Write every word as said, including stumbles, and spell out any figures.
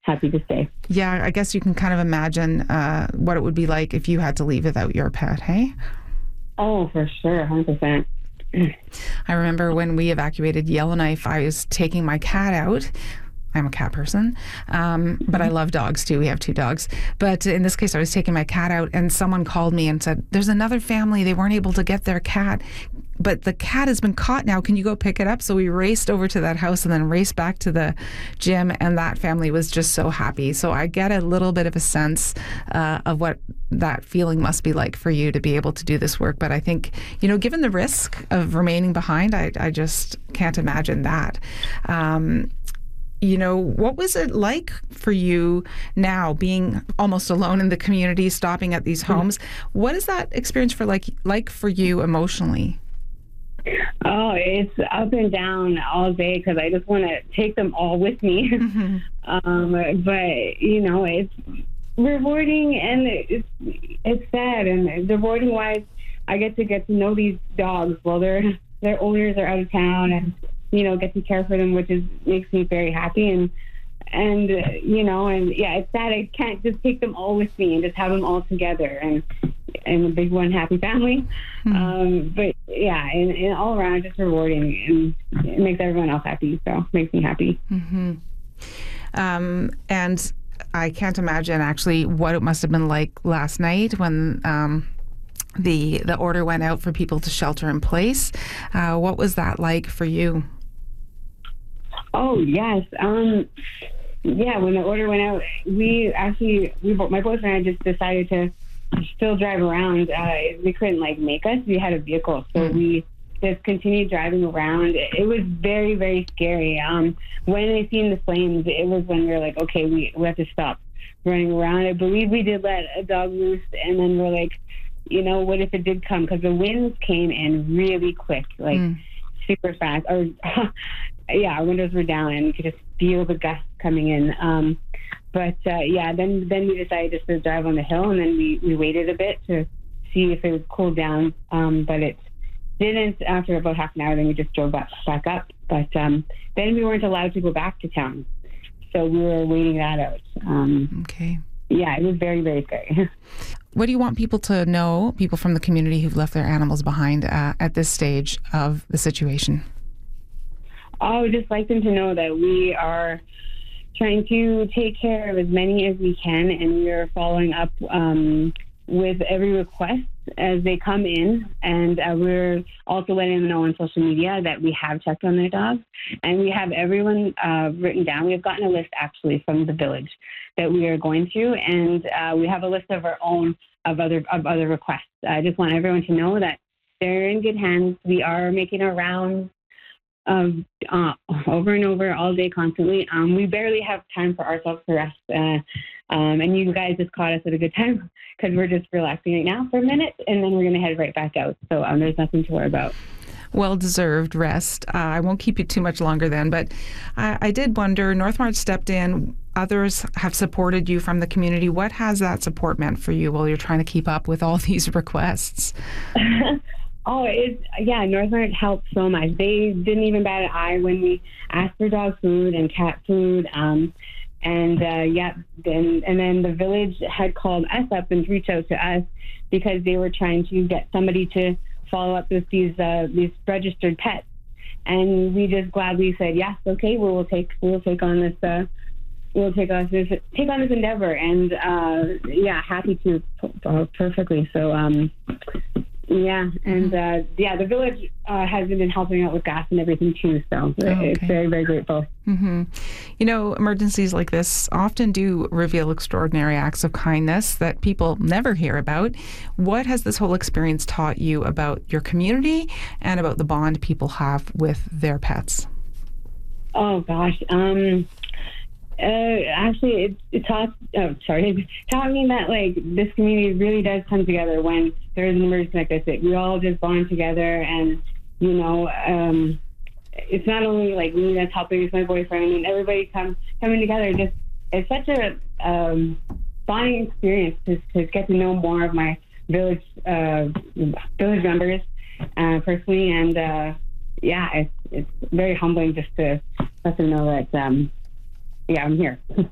happy to stay. Yeah, I guess you can kind of imagine uh, what it would be like if you had to leave without your pet, hey? Oh, for sure, one hundred percent. I remember when we evacuated Yellowknife, I was taking my cat out. I'm a cat person, um, but I love dogs too. We have two dogs. But in this case, I was taking my cat out and someone called me and said, there's another family. They weren't able to get their cat, but the cat has been caught now. Can you go pick it up? So we raced over to that house and then raced back to the gym, and that family was just so happy. So I get a little bit of a sense uh, of what that feeling must be like for you to be able to do this work. But I think, you know, given the risk of remaining behind, I, I just can't imagine that. Um, You know, what was it like for you now, being almost alone in the community, stopping at these homes? What is that experience for like like for you emotionally? Oh, it's up and down all day because I just want to take them all with me. Mm-hmm. um, but you know, it's rewarding and it's it's sad. And rewarding wise, I get to get to know these dogs while their their owners are out of town, and you know, get to care for them, which is makes me very happy. And, and uh, you know, and yeah, it's sad I can't just take them all with me and just have them all together and, and a big one happy family. Mm-hmm. Um, but yeah, and, and all around just rewarding, and it makes everyone else happy. So it makes me happy. Mm-hmm. Um, and I can't imagine actually what it must have been like last night when, um, the, the order went out for people to shelter in place. Uh, what was that like for you? Oh, yes. Um, yeah, when the order went out, we actually, we, my boyfriend and I just decided to still drive around. Uh, they couldn't, like, make us. We had a vehicle, so mm. we just continued driving around. It was very, very scary. Um, when they seen the flames, it was when we were like, okay, we, we have to stop running around. I believe we did let a dog loose, and then we're like, you know, what if it did come? Because the winds came in really quick, like mm. super fast. Or yeah, our windows were down and you could just feel the gusts coming in. Um, but uh, yeah, then then we decided just to drive on the hill, and then we, we waited a bit to see if it would cool down. Um, but it didn't. After about half an hour, then we just drove back, back up. But um, then we weren't allowed to go back to town, so we were waiting that out. Um, okay. Yeah, it was very, very scary. What do you want people to know, people from the community who've left their animals behind uh, at this stage of the situation? I would just like them to know that we are trying to take care of as many as we can, and we are following up um, with every request as they come in. And uh, we're also letting them know on social media that we have checked on their dogs, and we have everyone uh, written down. We've gotten a list actually from the village that we are going through, and uh, we have a list of our own of other of other requests. I just want everyone to know that they're in good hands. We are making our rounds um, uh, over and over all day, constantly. Um, we barely have time for ourselves to rest, uh, um, and you guys just caught us at a good time because we're just relaxing right now for a minute, and then we're going to head right back out. So um, there's nothing to worry about. Well-deserved rest. Uh, I won't keep you too much longer then, but I, I did wonder, Northmart stepped in, others have supported you from the community. What has that support meant for you while you're trying to keep up with all these requests? Oh, it's, yeah, Northmart helped so much. They didn't even bat an eye when we asked for dog food and cat food. Um, and uh, yeah, then, and then the village had called us up and reached out to us because they were trying to get somebody to follow up with these uh, these registered pets, and we just gladly said yes. Okay, we will take we will take on this uh, we'll take on this take on this endeavor, and uh, yeah, happy to uh, perfectly. So um, yeah, and uh, yeah, the village uh, has been helping out with gas and everything too. So oh, okay. It's very very grateful. Mm-hmm. You know, emergencies like this often do reveal extraordinary acts of kindness that people never hear about. What has this whole experience taught you about your community and about the bond people have with their pets? Oh gosh, um, uh, actually, it, it taught. Oh, sorry, it taught me that like this community really does come together when there is an emergency like this. It, we all just bond together, and you know. Um, It's not only like me that's helping with my boyfriend and everybody come coming together. Just it's such a um, bonding experience to, to get to know more of my village uh, village members uh, personally, and uh, yeah, it's it's very humbling just to let them know that um, yeah, I'm here.